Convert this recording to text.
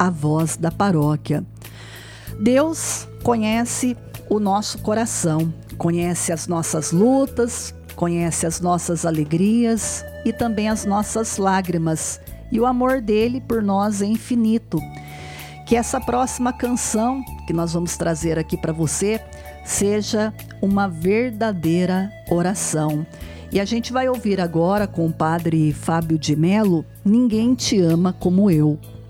a voz da paróquia. Deus conhece o nosso coração, conhece as nossas lutas, conhece as nossas alegrias e também as nossas lágrimas. E o amor dele por nós é infinito. Que essa próxima canção que nós vamos trazer aqui para você seja uma verdadeira oração. E a gente vai ouvir agora com o padre Fábio de Mello, Ninguém Te Ama Como Eu.